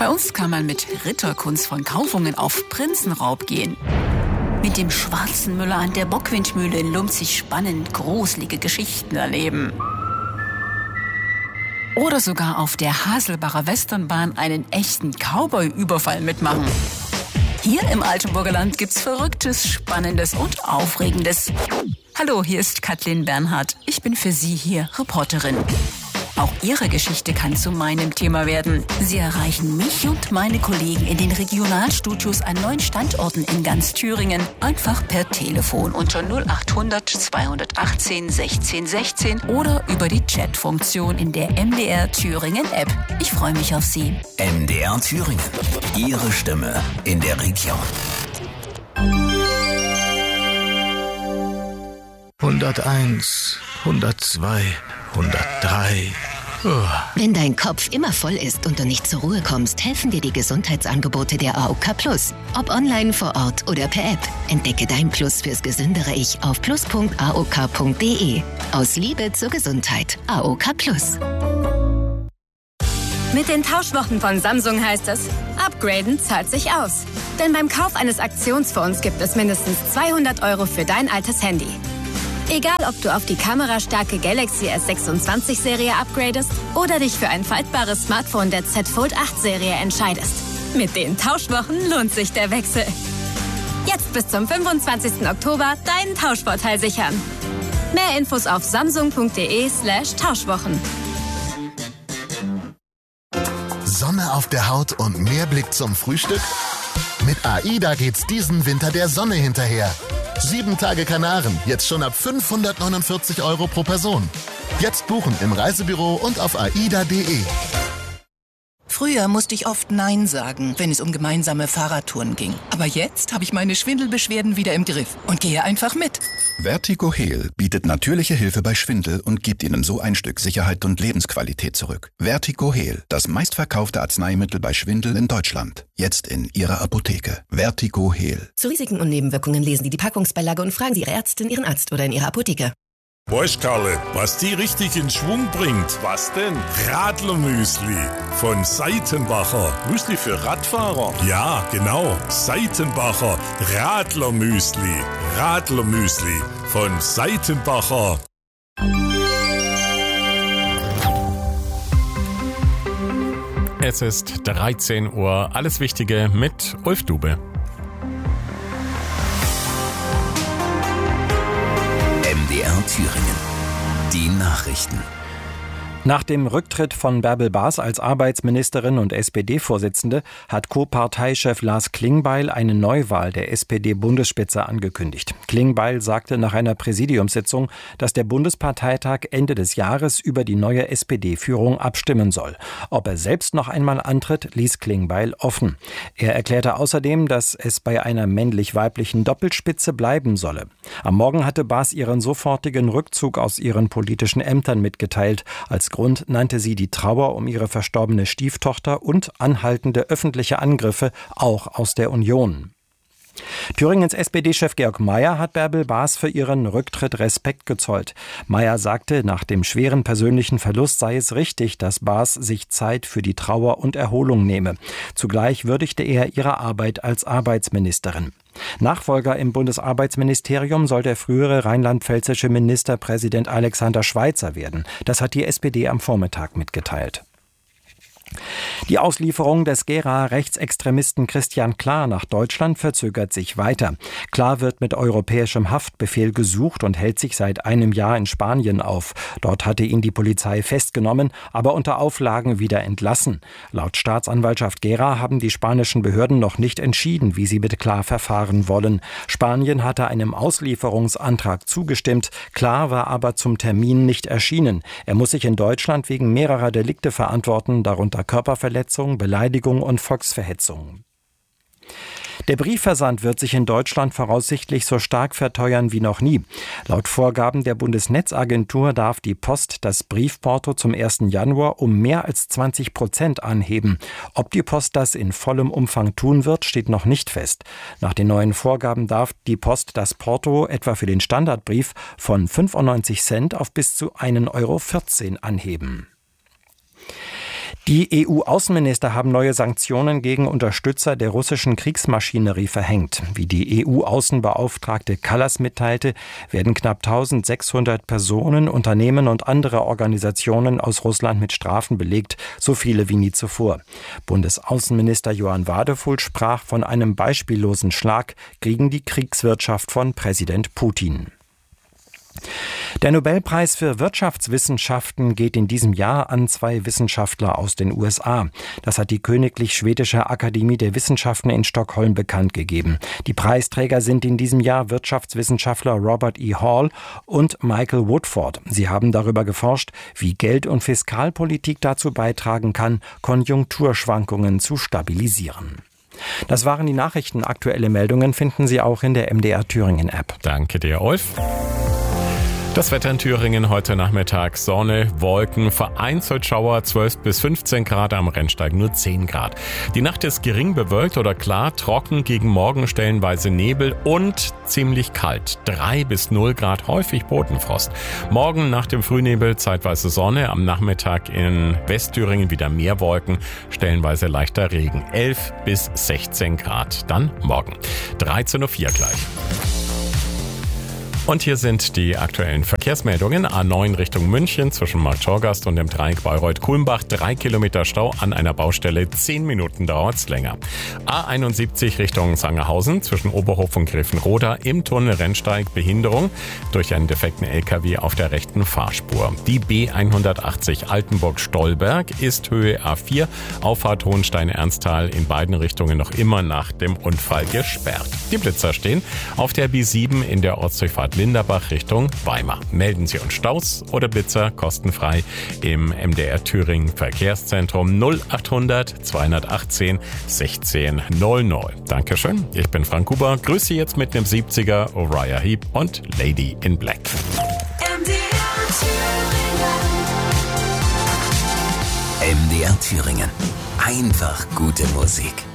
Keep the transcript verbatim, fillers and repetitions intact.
Bei uns kann man mit Ritterkunst von Kaufungen auf Prinzenraub gehen. Mit dem schwarzen Müller an der Bockwindmühle in Lumpzig spannend gruselige Geschichten erleben. Oder sogar auf der Haselbacher Westernbahn einen echten Cowboy-Überfall mitmachen. Hier im Altenburger Land gibt's Verrücktes, Spannendes und Aufregendes. Hallo, hier ist Kathleen Bernhardt. Ich bin für Sie hier Reporterin. Auch Ihre Geschichte kann zu meinem Thema werden. Sie erreichen mich und meine Kollegen in den Regionalstudios an neun Standorten in ganz Thüringen einfach per Telefon unter null acht hundert zweihundertachtzehn sechzehn sechzehn oder über die Chatfunktion in der M D R Thüringen App. Ich freue mich auf Sie. M D R Thüringen. Ihre Stimme in der Region. hunderteins, hundertzwei, hundertdrei. Oh. Wenn dein Kopf immer voll ist und du nicht zur Ruhe kommst, helfen dir die Gesundheitsangebote der A O K Plus. Ob online, vor Ort oder per App. Entdecke dein Plus fürs gesündere Ich auf plus punkt a o k punkt d e. Aus Liebe zur Gesundheit. A O K Plus. Mit den Tauschwochen von Samsung heißt es, upgraden zahlt sich aus. Denn beim Kauf eines Aktionsfonds gibt es mindestens zweihundert Euro für dein altes Handy. Egal, ob du auf die kamerastarke Galaxy S sechsundzwanzig Serie upgradest oder dich für ein faltbares Smartphone der Z Fold acht Serie entscheidest. Mit den Tauschwochen lohnt sich der Wechsel. Jetzt bis zum fünfundzwanzigsten Oktober deinen Tauschvorteil sichern. Mehr Infos auf samsung punkt d e slash Tauschwochen. Sonne auf der Haut und mehr Blick zum Frühstück? Mit AIDA geht's diesen Winter der Sonne hinterher. Sieben Tage Kanaren, jetzt schon ab fünfhundertneunundvierzig Euro pro Person. Jetzt buchen im Reisebüro und auf aida punkt d e. Früher musste ich oft Nein sagen, wenn es um gemeinsame Fahrradtouren ging. Aber jetzt habe ich meine Schwindelbeschwerden wieder im Griff und gehe einfach mit. Vertigo Heal bietet natürliche Hilfe bei Schwindel und gibt Ihnen so ein Stück Sicherheit und Lebensqualität zurück. Vertigo Heal, das meistverkaufte Arzneimittel bei Schwindel in Deutschland. Jetzt in Ihrer Apotheke. Vertigo Heal. Zu Risiken und Nebenwirkungen lesen Sie die Packungsbeilage und fragen Sie Ihre Ärztin, Ihren Arzt oder in Ihrer Apotheke. Weißt Karle, was die richtig in Schwung bringt? Was denn? Radlermüsli von Seitenbacher. Müsli für Radfahrer? Ja, genau. Seitenbacher Radlermüsli. Radlermüsli von Seitenbacher. Es ist dreizehn Uhr. Alles Wichtige mit Ulf Dube. M D R Thüringen. Die Nachrichten. Nach dem Rücktritt von Bärbel Baas als Arbeitsministerin und S P D-Vorsitzende hat Co-Parteichef Lars Klingbeil eine Neuwahl der S P D-Bundesspitze angekündigt. Klingbeil sagte nach einer Präsidiumssitzung, dass der Bundesparteitag Ende des Jahres über die neue S P D-Führung abstimmen soll. Ob er selbst noch einmal antritt, ließ Klingbeil offen. Er erklärte außerdem, dass es bei einer männlich-weiblichen Doppelspitze bleiben solle. Am Morgen hatte Baas ihren sofortigen Rückzug aus ihren politischen Ämtern mitgeteilt. Als Grund nannte sie die Trauer um ihre verstorbene Stieftochter und anhaltende öffentliche Angriffe, auch aus der Union. Thüringens S P D-Chef Georg Mayer hat Bärbel Baas für ihren Rücktritt Respekt gezollt. Mayer sagte, nach dem schweren persönlichen Verlust sei es richtig, dass Baas sich Zeit für die Trauer und Erholung nehme. Zugleich würdigte er ihre Arbeit als Arbeitsministerin. Nachfolger im Bundesarbeitsministerium soll der frühere rheinland-pfälzische Ministerpräsident Alexander Schweitzer werden. Das hat die S P D am Vormittag mitgeteilt. Die Auslieferung des Gera-Rechtsextremisten Christian Klar nach Deutschland verzögert sich weiter. Klar wird mit europäischem Haftbefehl gesucht und hält sich seit einem Jahr in Spanien auf. Dort hatte ihn die Polizei festgenommen, aber unter Auflagen wieder entlassen. Laut Staatsanwaltschaft Gera haben die spanischen Behörden noch nicht entschieden, wie sie mit Klar verfahren wollen. Spanien hatte einem Auslieferungsantrag zugestimmt. Klar war aber zum Termin nicht erschienen. Er muss sich in Deutschland wegen mehrerer Delikte verantworten, darunter Körperverletzung, Beleidigung und Volksverhetzung. Der Briefversand wird sich in Deutschland voraussichtlich so stark verteuern wie noch nie. Laut Vorgaben der Bundesnetzagentur darf die Post das Briefporto zum ersten Januar um mehr als zwanzig Prozent anheben. Ob die Post das in vollem Umfang tun wird, steht noch nicht fest. Nach den neuen Vorgaben darf die Post das Porto etwa für den Standardbrief von fünfundneunzig Cent auf bis zu ein Euro vierzehn anheben. Die E U-Außenminister haben neue Sanktionen gegen Unterstützer der russischen Kriegsmaschinerie verhängt. Wie die E U-Außenbeauftragte Kallas mitteilte, werden knapp eintausendsechshundert Personen, Unternehmen und andere Organisationen aus Russland mit Strafen belegt, so viele wie nie zuvor. Bundesaußenminister Johann Wadefuhl sprach von einem beispiellosen Schlag gegen die Kriegswirtschaft von Präsident Putin. Der Nobelpreis für Wirtschaftswissenschaften geht in diesem Jahr an zwei Wissenschaftler aus den U S A. Das hat die Königlich Schwedische Akademie der Wissenschaften in Stockholm bekannt gegeben. Die Preisträger sind in diesem Jahr Wirtschaftswissenschaftler Robert E. Hall und Michael Woodford. Sie haben darüber geforscht, wie Geld- und Fiskalpolitik dazu beitragen kann, Konjunkturschwankungen zu stabilisieren. Das waren die Nachrichten. Aktuelle Meldungen finden Sie auch in der M D R Thüringen App. Danke dir, Ulf. Das Wetter in Thüringen heute Nachmittag: Sonne, Wolken, vereinzelt Schauer, zwölf bis fünfzehn Grad, am Rennsteig nur zehn Grad. Die Nacht ist gering bewölkt oder klar, trocken, gegen Morgen stellenweise Nebel und ziemlich kalt. drei bis null Grad, häufig Bodenfrost. Morgen nach dem Frühnebel zeitweise Sonne, am Nachmittag in Westthüringen wieder mehr Wolken, stellenweise leichter Regen. elf bis sechzehn Grad, dann morgen. dreizehn Uhr vier gleich. Und hier sind die aktuellen Verkehrsmeldungen. A neun Richtung München zwischen Marktorgast und dem Dreieck Bayreuth-Kulmbach. Drei Kilometer Stau an einer Baustelle. Zehn Minuten dauert's länger. A einundsiebzig Richtung Sangerhausen zwischen Oberhof und Griffenroda. Im Tunnel Rennsteig Behinderung durch einen defekten L K W auf der rechten Fahrspur. Die B hundertachtzig Altenburg-Stolberg ist Höhe A vier. Auffahrt Hohenstein-Ernsthal in beiden Richtungen noch immer nach dem Unfall gesperrt. Die Blitzer stehen auf der B sieben in der Ortsdurchfahrt Linderbach Richtung Weimar. Melden Sie uns Staus oder Blitzer kostenfrei im M D R Thüringen Verkehrszentrum null achthundert zweihundertachtzehn sechzehn null null. Dankeschön, ich bin Frank Huber. Grüße Sie jetzt mit einem siebziger Uriah Heep und Lady in Black. M D R Thüringen. M D R Thüringen. Einfach gute Musik.